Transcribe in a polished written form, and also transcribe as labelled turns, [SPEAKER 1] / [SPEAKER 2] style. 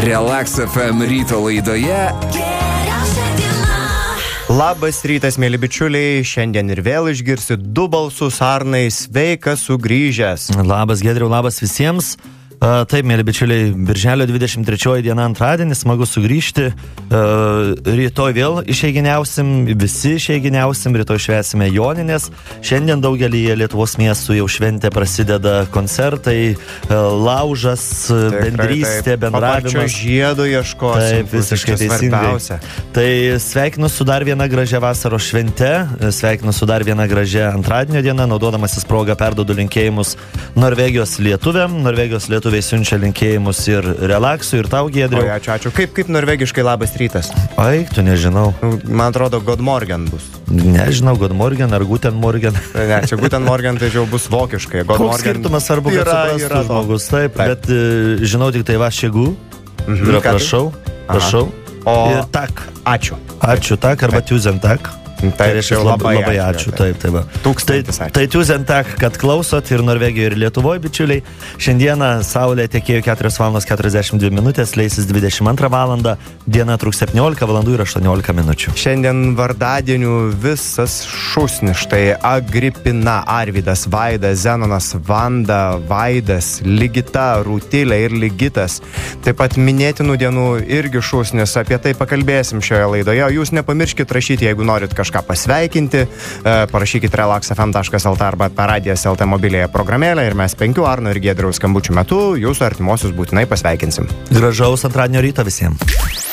[SPEAKER 1] Relax FM ryto laidoje.
[SPEAKER 2] Labas rytas, mėly bičiuliai, šiandien ir vėl išgirsi du balsus. Arnai, sveikas sugrįžęs.
[SPEAKER 3] Labas Giedriau, labas visiems. Taip, mėly bičiuliai, birželio 23 diena antradienis, smagu sugrįžti. Rytoj vėl išeiginiausim, visi išeiginiausim, rytoj švęsime Joninės. Šiandien daugelį Lietuvos miestų jau šventė prasideda koncertai, laužas, bendrystė, bendravimas.
[SPEAKER 2] Pačio žiedo ieškosim.
[SPEAKER 3] Taip, visiškai teisingai. Tai sveikinu su dar viena gražia vasaros švente, sveikinu su dar viena gražia antradienio diena, naudodamasis progą perduodu linkėjimus Norvegijos lietuviam. Norvegijos lietuviai siunčia linkėjimus ir Relaxui, ir tau, Giedriau.
[SPEAKER 2] Oi, ačiū. Kaip norvegiškai labas rytas?
[SPEAKER 3] Ai, tu nežinau.
[SPEAKER 2] Man atrodo, God Morgen bus.
[SPEAKER 3] Nežinau, God Morgen ar Guten Morgen.
[SPEAKER 2] Ne, čia Guten Morgen tai jau bus vokiškai. God
[SPEAKER 3] Koks
[SPEAKER 2] Morgen
[SPEAKER 3] skirtumas, svarbu, kad suprastų žmogus. Taip, bet žinau tik tai vaščiagų. Ir prašau. Ir tak.
[SPEAKER 2] Ačiū.
[SPEAKER 3] Ačiū tak arba tusen tak.
[SPEAKER 2] Tai reiškia labai
[SPEAKER 3] ačiū. Taip.
[SPEAKER 2] Tūkstantis ačiū.
[SPEAKER 3] Tai tusen tak, kad klausot ir Norvegijoje, ir Lietuvoje, bičiuliai. Šiandieną saulė tekėjo 4:42 minutės, leisis 22 valandą, diena truks 17 valandų ir 18 minučių.
[SPEAKER 2] Šiandien vardadienių visas šūsnis, štai Agripina, Arvydas, Vaidas, Zenonas, Vanda, Vaidas, Ligita, Rūtilė ir Ligitas. Taip pat minėtinų dienų irgi šūsnis, apie tai pakalbėsim šioje laidoje. Jūs nepamirškit rašyti, jeigu norit kažką pasveikinti, parašykit relaxfm.lt arba per Radijas LT mobilėje programėlę ir mes 5 Arno ir Giedriaus skambučių metu jūsų artimuosius būtinai pasveikinsim.
[SPEAKER 3] Gražaus antradienio ryto visiems.